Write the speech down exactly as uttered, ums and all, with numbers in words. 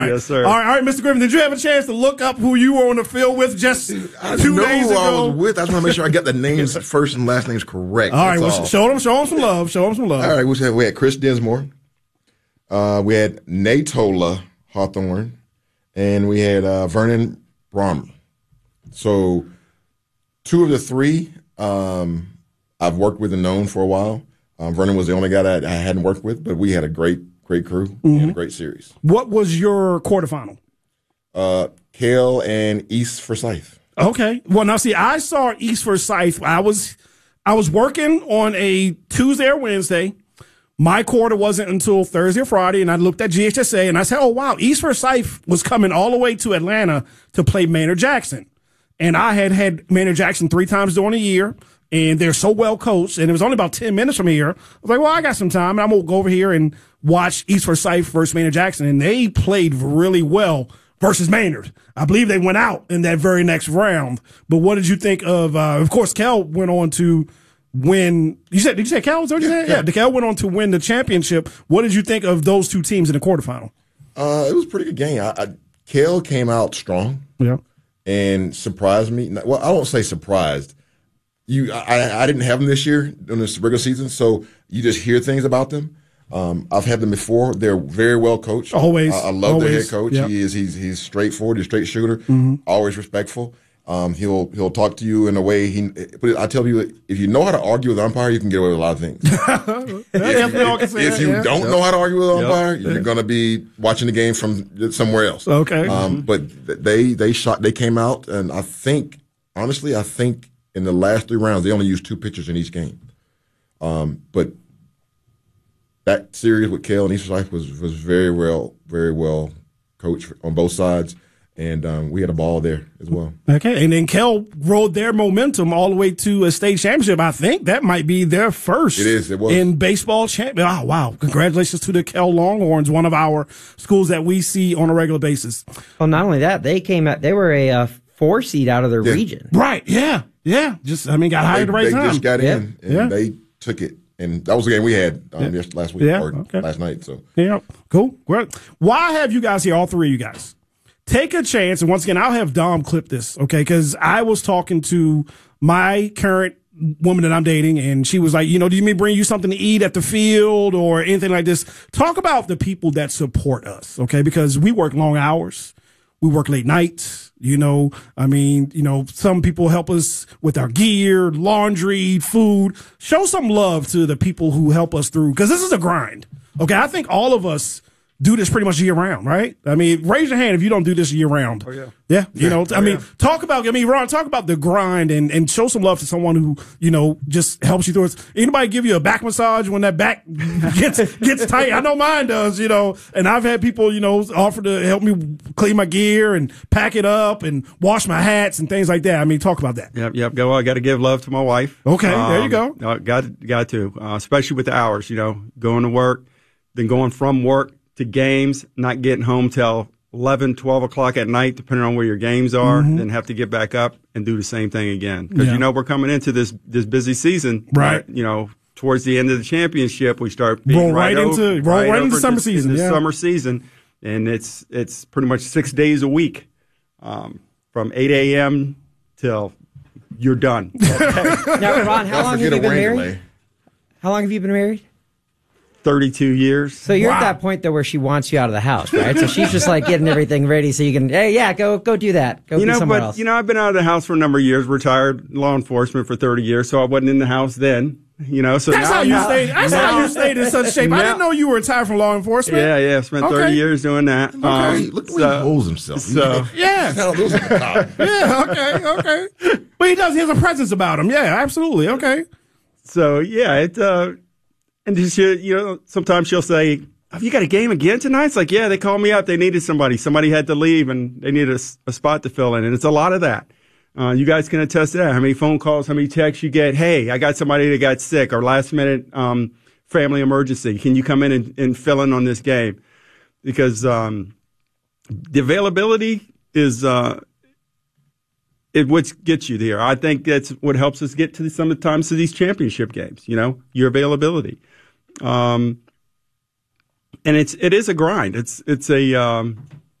Yes, sir. All right, all right, Mister Griffin, did you have a chance to look up who you were on the field with just I two know days who ago? I was with. I just want to make sure I get the names first and last names correct. All right, That's well, all. show them, show them some love. Show them some love. All right, we had, we had Chris Dinsmore. Uh, we had Natola Hawthorne, and we had uh, Vernon Brommer. So two of the three um, I've worked with and known for a while. Um, Vernon was the only guy that I hadn't worked with, but we had a great, great crew mm-hmm. and a great series. What was your quarterfinal? Uh, Cale and East Forsyth. Okay. Well, now see, I saw East Forsyth. I was, I was working on a Tuesday or Wednesday. My quarter wasn't until Thursday or Friday, and I looked at G H S A, and I said, oh, wow, East Forsyth was coming all the way to Atlanta to play Maynard Jackson. And I had had Maynard Jackson three times during the year, and they're so well coached, and it was only about ten minutes from here. I was like, well, I got some time, and I'm going to go over here and watch East Forsyth versus Maynard Jackson, and they played really well versus Maynard. I believe they went out in that very next round. But what did you think of, uh, of course, Cal went on to win. You said, did you say Cal? Was that what you said? Yeah, yeah. Cal went on to win the championship. What did you think of those two teams in the quarterfinal? Uh, it was a pretty good game. I, I, Cal came out strong. Yeah. And surprised me. Well, I won't say surprised. You, I, I didn't have them this year in this regular season, so you just hear things about them. Um, I've had them before. They're very well coached. Always. I, I love always. their head coach. Yep. He is. He's he's straightforward. He's a straight shooter. Mm-hmm. Always respectful. Um, he'll he'll talk to you in a way. He. But I tell you, if you know how to argue with an umpire, you can get away with a lot of things. if, if, if you yeah. don't yep. know how to argue with an yep. umpire, you're yep. going to be watching the game from somewhere else. Okay. Um, but they they shot. They came out, and I think honestly, I think in the last three rounds they only used two pitchers in each game. Um, but that series with Cale and East Forsyth was was very well, very well coached on both sides, and um, we had a ball there as well. Okay, and then Cale rode their momentum all the way to a state championship. I think that might be their first. It is. It was in baseball champion. Oh wow! Congratulations to the Cale Longhorns, one of our schools that we see on a regular basis. Well, not only that, they came out. They were a uh, four seed out of their yeah. region. Right? Yeah. Yeah. Just I mean, got hired at the right they time. They just got yeah. in and yeah. they took it. And that was the game we had um, yeah. last week yeah, or okay. last night. So yeah, cool, great. Why have you guys here? All three of you guys take a chance, and once again, I'll have Dom clip this, okay? Because I was talking to my current woman that I'm dating, and she was like, you know, do you mean bring you something to eat at the field or anything like this? Talk about the people that support us, okay? Because we work long hours, we work late nights. You know, I mean, you know, some people help us with our gear, laundry, food. Show some love to the people who help us through, because this is a grind. Okay, I think all of us do this pretty much year round, right? I mean, raise your hand if you don't do this year round. Oh, yeah. Yeah, you yeah. know, I oh, mean, yeah. talk about, I mean, Ron, talk about the grind and, and show some love to someone who, you know, just helps you through it. Anybody give you a back massage when that back gets gets tight? I know mine does, you know, and I've had people, you know, offer to help me clean my gear and pack it up and wash my hats and things like that. I mean, talk about that. Yep, yep. Go. I got to give love to my wife. Okay, um, there you go. Uh, got got to, uh, especially with the hours. You know, going to work, then going from work to games, not getting home till eleven, twelve o'clock at night, depending on where your games are, mm-hmm. then have to get back up and do the same thing again. Because, yeah. you know, we're coming into this this busy season. Right. Uh, you know, towards the end of the championship, we start being roll right, right into over, roll right, right into summer season. The yeah. summer season, and it's it's pretty much six days a week, um, from eight a.m. till you're done. Now, Ron, how long have you been married? Delay. How long have you been married? thirty-two years. So you're wow. at that point though where she wants you out of the house, right? So she's just like getting everything ready so you can, hey, yeah, go go do that. Go you be know, somewhere but else. you know, I've been out of the house for a number of years. Retired law enforcement for thirty years, so I wasn't in the house then. You know, so that's now, how you now, stayed. That's now, how you stayed in such shape. now, I didn't know you were retired from law enforcement. Yeah, yeah. Spent okay. thirty years doing that. Look, Um, he, look the way so, he holds himself. So yeah, yeah. Okay, okay. But he does. He has a presence about him. Yeah, absolutely. Okay. So yeah, it. Uh, and just, you know, sometimes she'll say, "Have you got a game again tonight?" It's like, yeah, they called me up. They needed somebody. Somebody had to leave, and they needed a, a spot to fill in. And it's a lot of that. Uh, you guys can attest to that. How many phone calls, how many texts you get? Hey, I got somebody that got sick, or last minute um, family emergency. Can you come in and, and fill in on this game? Because um, the availability is uh, it what gets you there. I think that's what helps us get to the, sometimes to these championship games. You know, your availability. Um, and it's it is a grind. It's it's a um,